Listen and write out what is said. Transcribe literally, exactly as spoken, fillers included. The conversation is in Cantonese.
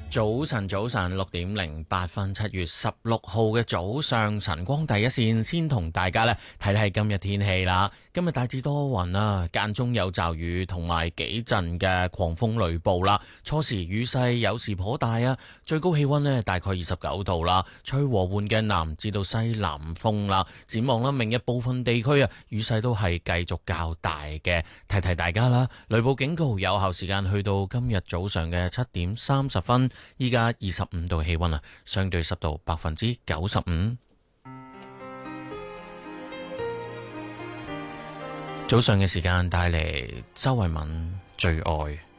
早晨，早晨，六點零八分，七月十六號嘅早上，晨光第一線，先同大家咧睇睇今日天氣啦。今日大致多雲啊，間中有驟雨同埋幾陣嘅狂風雷暴啦。初時雨勢有時頗大啊，最高氣溫呢大概二十九度啦，吹和緩嘅南至到西南風啦。展望啦，明日部分地區啊雨勢都係繼續較大嘅，提提大家啦。雷暴警告有效時間去到今日早上嘅七點三十分。依家二十五度氣溫啊，相對濕度百分之九十五。早上嘅時間帶嚟周慧敏最愛。